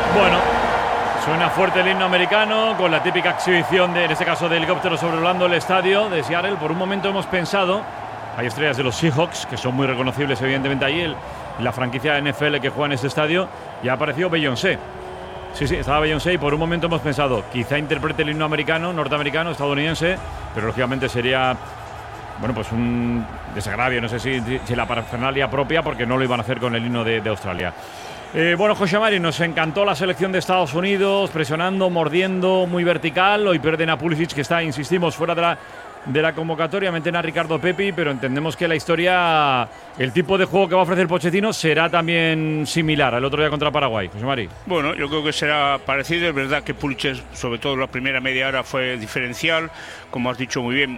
Bueno, suena fuerte el himno americano con la típica exhibición, en este caso de helicópteros sobrevolando el estadio de Seattle. Por un momento hemos pensado, hay estrellas de los Seahawks que son muy reconocibles evidentemente allí, la franquicia NFL que juega en este estadio, y ha aparecido Beyoncé. Sí, estaba Beyoncé y por un momento hemos pensado, quizá interprete el himno americano, norteamericano, estadounidense, pero lógicamente sería, bueno, pues un desagravio, no sé si la parafernalia propia, porque no lo iban a hacer con el himno de Australia. Bueno, José Mari, nos encantó la selección de Estados Unidos, presionando, mordiendo, muy vertical. Hoy pierden a Pulisic, que está, insistimos, fuera de la convocatoria. Meten a Ricardo Pepi, pero entendemos que la historia, el tipo de juego que va a ofrecer Pochettino será también similar al otro día contra Paraguay. José Mari. Bueno, yo creo que será parecido. Es verdad que Pulisic, sobre todo la primera media hora, fue diferencial. Como has dicho muy bien,